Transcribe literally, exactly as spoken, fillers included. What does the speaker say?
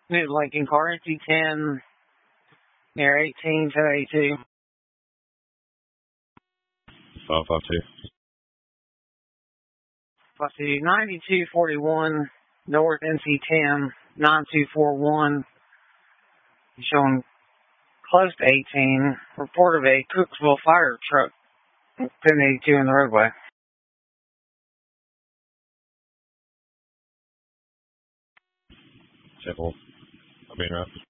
New Lincoln car, N C ten, near eighteen, ten eighty-two. five five two. Let's see, ninety-two forty-one, North N C ten, nine two four one. Showing close to eighteen. Report of a Cooksville fire truck, ten eighty-two in the roadway. Simple. I mean, right.